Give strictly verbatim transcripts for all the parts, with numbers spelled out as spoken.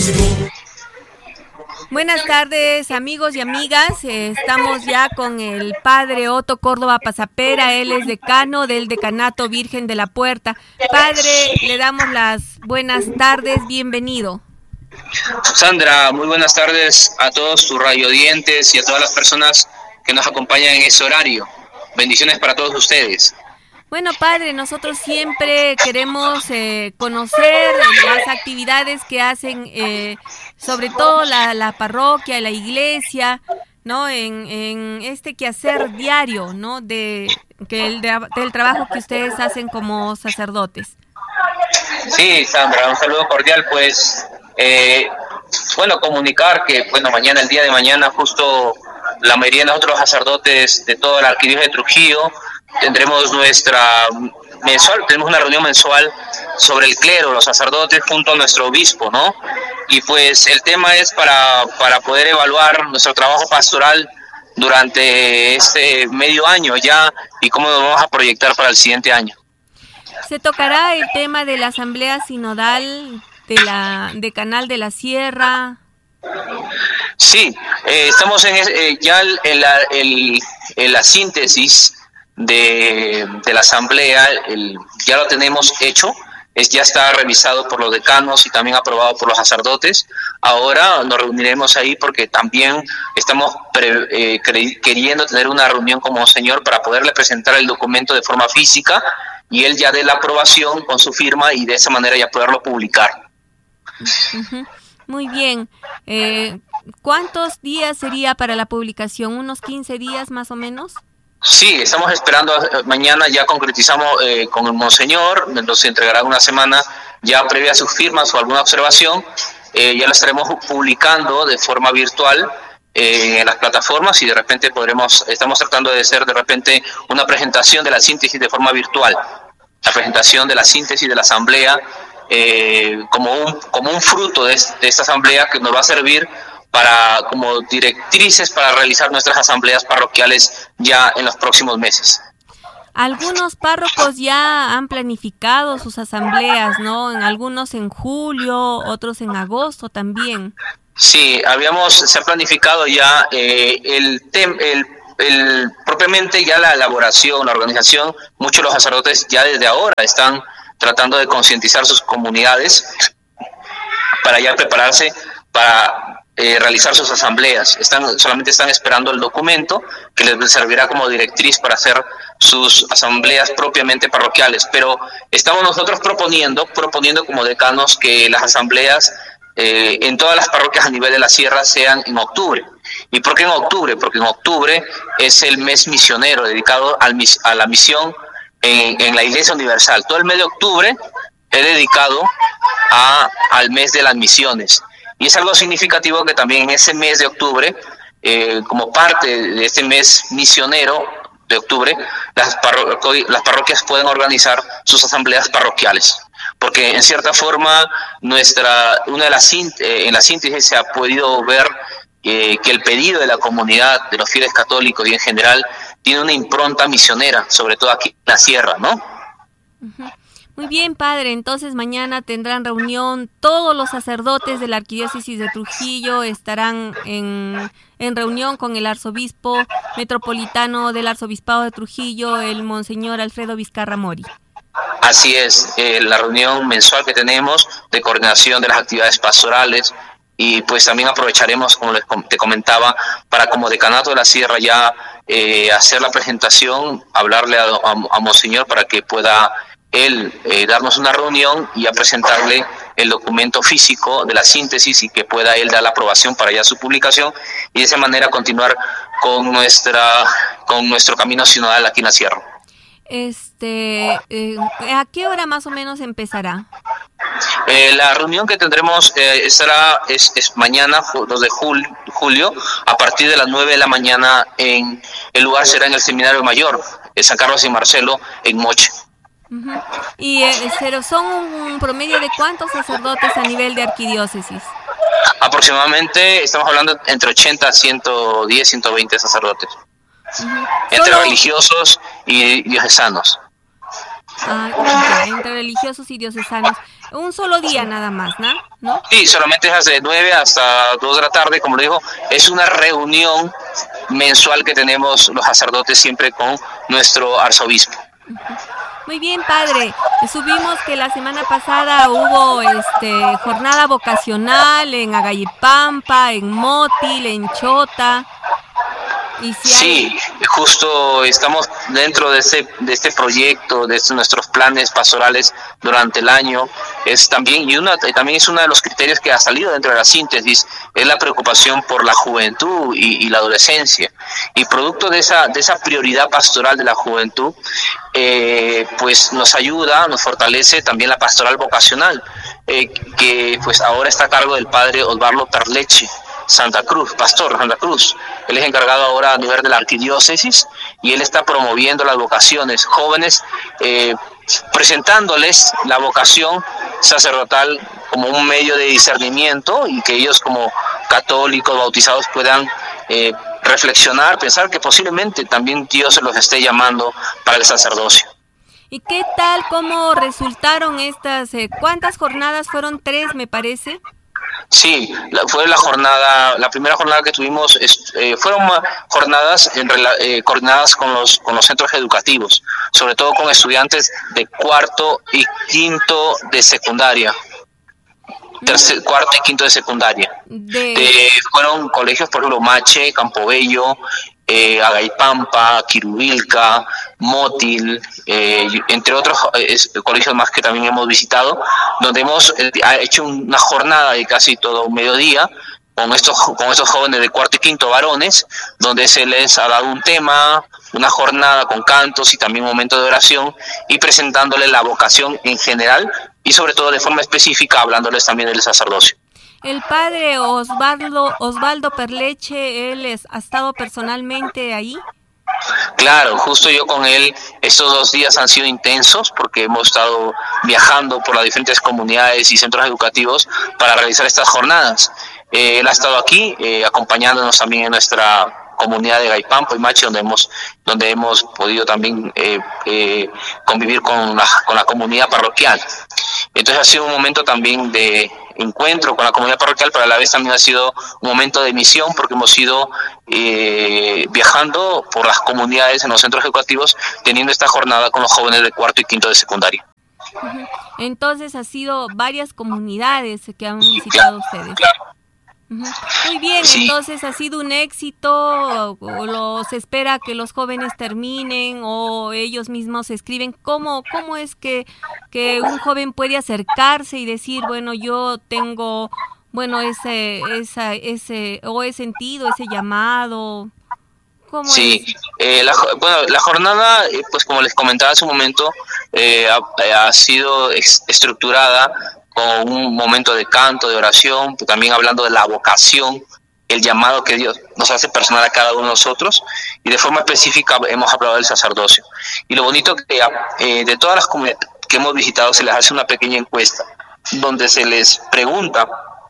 Buenas tardes, amigos y amigas. Eh, estamos ya con el padre Otto Córdoba Pasapera. Él es decano del Decanato Virgen de la Puerta. Padre, le damos las buenas tardes. Bienvenido. Sandra, muy buenas tardes a todos tus radiodientes y a todas las personas que nos acompañan en ese horario. Bendiciones para todos ustedes. Bueno, padre, nosotros siempre queremos eh, conocer las actividades que hacen, eh, sobre todo la, la parroquia, la iglesia, ¿no? En, en este quehacer diario, ¿no? De que el de, del trabajo que ustedes hacen como sacerdotes. Sí, Sandra, un saludo cordial, pues, eh, bueno, comunicar que, bueno, mañana, el día de mañana, justo la mayoría de nosotros sacerdotes de toda la arquidiócesis de Trujillo, tendremos nuestra mensual, tenemos una reunión mensual sobre el clero, los sacerdotes junto a nuestro obispo, ¿no? Y pues el tema es para, para poder evaluar nuestro trabajo pastoral durante este medio año ya y cómo nos vamos a proyectar para el siguiente año. Se tocará el tema de la asamblea sinodal de la de Canal de la Sierra. Sí, eh, estamos en eh, ya el, el, el, el, la síntesis de, de la asamblea, el, ya lo tenemos hecho, es, ya está revisado por los decanos y también aprobado por los sacerdotes. Ahora nos reuniremos ahí porque también estamos pre, eh, cre, queriendo tener una reunión con Monseñor para poderle presentar el documento de forma física y él ya dé la aprobación con su firma y de esa manera ya poderlo publicar. Uh-huh. Muy bien. Eh, ¿Cuántos días sería para la publicación? ¿Unos quince días más o menos? Sí, estamos esperando, mañana ya concretizamos eh, con el Monseñor, nos entregará una semana ya previa a sus firmas o alguna observación, eh, ya la estaremos publicando de forma virtual eh, en las plataformas y de repente podremos, estamos tratando de hacer de repente una presentación de la síntesis de forma virtual, la presentación de la síntesis de la asamblea eh, como, un, como un fruto de, de esta asamblea que nos va a servir para como directrices para realizar nuestras asambleas parroquiales ya en los próximos meses. Algunos párrocos ya han planificado sus asambleas, ¿no? En algunos en julio, otros en agosto también. Sí, habíamos se ha planificado ya eh, el, tem, el el propiamente ya la elaboración, la organización. Muchos de los sacerdotes ya desde ahora están tratando de concientizar sus comunidades para ya prepararse para Eh, realizar sus asambleas. Están solamente están esperando el documento que les servirá como directriz para hacer sus asambleas propiamente parroquiales, pero estamos nosotros proponiendo proponiendo como decanos que las asambleas eh, en todas las parroquias a nivel de la sierra sean en octubre. ¿Y por qué en octubre? Porque en octubre es el mes misionero dedicado al, a la misión en, en la Iglesia Universal. Todo el mes de octubre es dedicado a, al mes de las misiones. Y es algo significativo que también en ese mes de octubre, eh, como parte de este mes misionero de octubre, las, parro- las parroquias pueden organizar sus asambleas parroquiales. Porque en cierta forma, nuestra una de las eh, en la síntesis se ha podido ver eh, que el pedido de la comunidad, de los fieles católicos y en general, tiene una impronta misionera, sobre todo aquí en la sierra, ¿no? Uh-huh. Muy bien, padre, entonces mañana tendrán reunión, todos los sacerdotes de la arquidiócesis de Trujillo estarán en, en reunión con el arzobispo metropolitano del arzobispado de Trujillo, el monseñor Alfredo Vizcarra Mori. Así es, eh, la reunión mensual que tenemos de coordinación de las actividades pastorales y pues también aprovecharemos, como les com- te comentaba, para como decanato de la sierra ya eh, hacer la presentación, hablarle a, a, a monseñor para que pueda él eh, darnos una reunión y a presentarle el documento físico de la síntesis y que pueda él dar la aprobación para ya su publicación y de esa manera continuar con nuestra con nuestro camino sinodal aquí en la sierra. Este, eh, ¿a qué hora más o menos empezará? Eh, la reunión que tendremos eh, será es, es mañana, dos de julio, julio, a partir de las nueve de la mañana. En el lugar será en el Seminario Mayor, en San Carlos y Marcelo, en Moche. Uh-huh. ¿Y eh, pero son un promedio de cuántos sacerdotes a nivel de arquidiócesis? Aproximadamente estamos hablando entre ochenta, ciento diez, ciento veinte sacerdotes. Uh-huh. Entre Solo... religiosos y diocesanos. Ah, okay. Entre religiosos y diocesanos. Un solo día nada más, ¿no? ¿no? Sí, solamente es de nueve hasta dos de la tarde, como le digo, es una reunión mensual que tenemos los sacerdotes siempre con nuestro arzobispo. Muy bien, padre. Subimos que la semana pasada hubo este jornada vocacional en Agayipampa, en Mótil, en Chota. ¿Y si hay... Sí, justo estamos dentro de este, de este proyecto, de estos, nuestros planes pastorales durante el año. Es también, y una, también es uno de los criterios que ha salido dentro de la síntesis, es la preocupación por la juventud y, y la adolescencia. Y producto de esa, de esa prioridad pastoral de la juventud, eh, pues nos ayuda, nos fortalece también la pastoral vocacional, eh, que pues ahora está a cargo del padre Osvaldo Perleche Santa Cruz, pastor Santa Cruz. Él es encargado ahora a nivel de la arquidiócesis y él está promoviendo las vocaciones jóvenes, eh, presentándoles la vocación sacerdotal como un medio de discernimiento y que ellos como católicos bautizados puedan eh, reflexionar, pensar que posiblemente también Dios se los esté llamando para el sacerdocio. ¿Y qué tal, cómo resultaron estas, eh, cuántas jornadas fueron? Tres, me parece. Sí, la, fue la jornada, la primera jornada que tuvimos, es, eh, fueron jornadas en, eh, coordinadas con los con los centros educativos, sobre todo con estudiantes de cuarto y quinto de secundaria, tercer, cuarto y quinto de secundaria. De... De, fueron colegios, por ejemplo, Mache, Campobello, eh, Agaypampa, Quirubilca, Mótil, eh, entre otros eh, colegios más que también hemos visitado, donde hemos eh, hecho una jornada de casi todo un mediodía con estos con estos jóvenes de cuarto y quinto varones, donde se les ha dado un tema, una jornada con cantos y también un momento de oración y presentándoles la vocación en general y sobre todo de forma específica hablándoles también del sacerdocio. El padre Osvaldo, Osvaldo Perleche, ¿él es, ha estado personalmente ahí? Claro, justo yo con él, estos dos días han sido intensos porque hemos estado viajando por las diferentes comunidades y centros educativos para realizar estas jornadas. Eh, él ha estado aquí eh, acompañándonos también en nuestra comunidad de Agaypampa y Mache, donde hemos donde hemos podido también eh, eh, convivir con la, con la comunidad parroquial. Entonces ha sido un momento también de encuentro con la comunidad parroquial, pero a la vez también ha sido un momento de misión porque hemos ido eh, viajando por las comunidades en los centros educativos, teniendo esta jornada con los jóvenes de cuarto y quinto de secundaria. Entonces ha sido varias comunidades que han visitado ustedes. Claro. Muy bien, sí. Entonces ha sido un éxito, o, o los espera que los jóvenes terminen o ellos mismos escriben. ¿Cómo, cómo es que, que un joven puede acercarse y decir, bueno, yo tengo, bueno, ese, esa, ese, o he sentido ese llamado? ¿Cómo sí, es? Eh, la, bueno, la jornada, eh, pues como les comentaba hace un momento, eh, ha, ha sido ex- estructurada con un momento de canto, de oración, también hablando de la vocación, el llamado que Dios nos hace personal a cada uno de nosotros, y de forma específica hemos hablado del sacerdocio. Y lo bonito que eh, de todas las comunidades que hemos visitado se les hace una pequeña encuesta, donde se les pregunta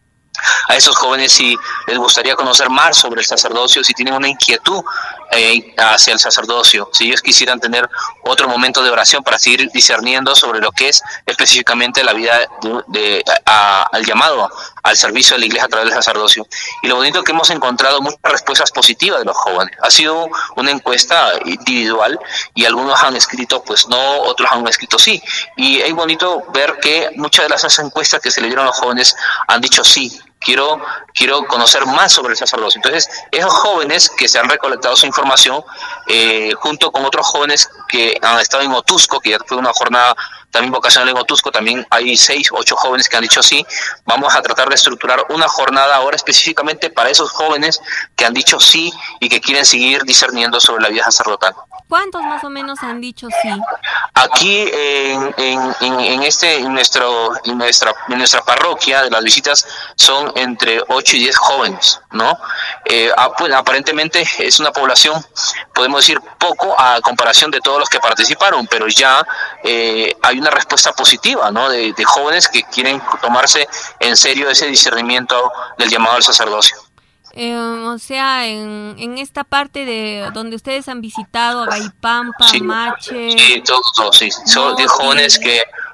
a esos jóvenes si les gustaría conocer más sobre el sacerdocio, si tienen una inquietud eh, hacia el sacerdocio, si ellos quisieran tener otro momento de oración para seguir discerniendo sobre lo que es específicamente la vida de, de, a, al llamado al servicio de la iglesia a través del sacerdocio. Y lo bonito es que hemos encontrado muchas respuestas positivas de los jóvenes. Ha sido una encuesta individual y algunos han escrito pues no, otros han escrito sí. Y es bonito ver que muchas de las encuestas que se le dieron a los jóvenes han dicho sí. Quiero, quiero conocer más sobre el sacerdocio. Entonces, esos jóvenes que se han recolectado su información, eh, junto con otros jóvenes que han estado en Otusco, que ya fue una jornada también vocacional en Otusco, también hay seis, ocho jóvenes que han dicho sí. Vamos a tratar de estructurar una jornada ahora específicamente para esos jóvenes que han dicho sí y que quieren seguir discerniendo sobre la vida sacerdotal. ¿Cuántos más o menos han dicho sí? Aquí en, en, en, en este en nuestro en nuestra en nuestra parroquia de las visitas son entre ocho y diez jóvenes, ¿no? Eh, pues, aparentemente es una población, podemos decir poco a comparación de todos los que participaron, pero ya eh, hay una respuesta positiva, ¿no? De, de jóvenes que quieren tomarse en serio ese discernimiento del llamado al sacerdocio. Eh, o sea, en, en esta parte de donde ustedes han visitado Agaypampa, sí, Mache... Sí, todos, todo, sí. Son diez jóvenes que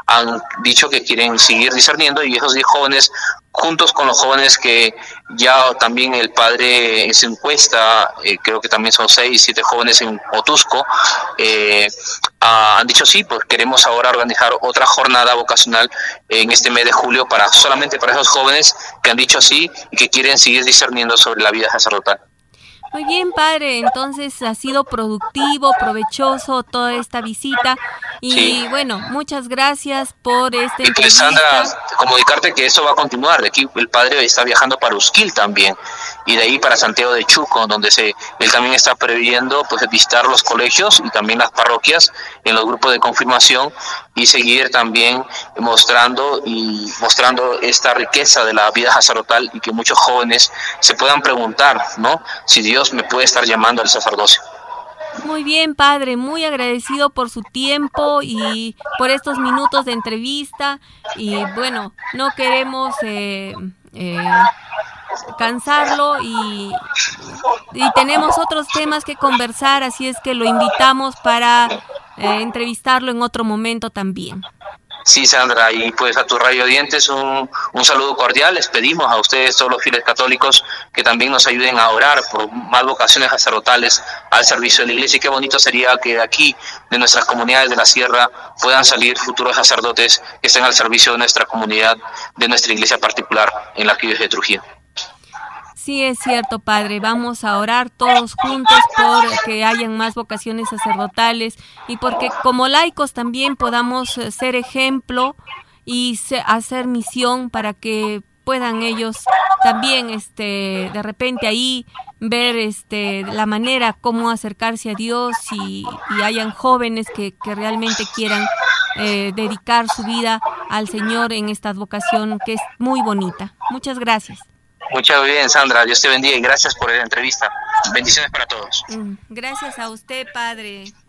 han dicho que quieren seguir discerniendo, y esos diez jóvenes, juntos con los jóvenes que ya también el padre en su encuesta, eh, creo que también son seis, siete jóvenes en Otusco, eh, ah, han dicho sí, pues queremos ahora organizar otra jornada vocacional en este mes de julio para solamente para esos jóvenes que han dicho sí y que quieren seguir discerniendo sobre la vida sacerdotal. Muy bien, padre, entonces ha sido productivo, provechoso toda esta visita y sí. Bueno, muchas gracias por este entrevista. Y pues, Sandra, comunicarte que eso va a continuar. De aquí el padre está viajando para Usquil también, y de ahí para Santiago de Chuco, donde se él también está previendo pues visitar los colegios y también las parroquias en los grupos de confirmación, y seguir también mostrando y mostrando esta riqueza de la vida sacerdotal, y que muchos jóvenes se puedan preguntar, ¿no?, si Dios me puede estar llamando al sacerdocio. Muy bien, padre, muy agradecido por su tiempo y por estos minutos de entrevista, y bueno, no queremos eh, eh, cansarlo y, y tenemos otros temas que conversar, así es que lo invitamos para eh, entrevistarlo en otro momento también. Sí, Sandra, y pues a tu radio oyentes un, un saludo cordial. Les pedimos a ustedes, todos los fieles católicos, que también nos ayuden a orar por más vocaciones sacerdotales al servicio de la Iglesia. Y qué bonito sería que de aquí, de nuestras comunidades de la Sierra, puedan salir futuros sacerdotes que estén al servicio de nuestra comunidad, de nuestra iglesia particular en la Arquidiócesis de Trujillo. Sí, es cierto, padre. Vamos a orar todos juntos por que hayan más vocaciones sacerdotales y porque como laicos también podamos ser ejemplo y hacer misión para que puedan ellos también este de repente ahí ver este la manera cómo acercarse a Dios, y, y hayan jóvenes que, que realmente quieran eh, dedicar su vida al Señor en esta vocación que es muy bonita. Muchas gracias. Muchas bien, Sandra. Dios te bendiga y gracias por la entrevista. Bendiciones para todos. Gracias a usted, padre.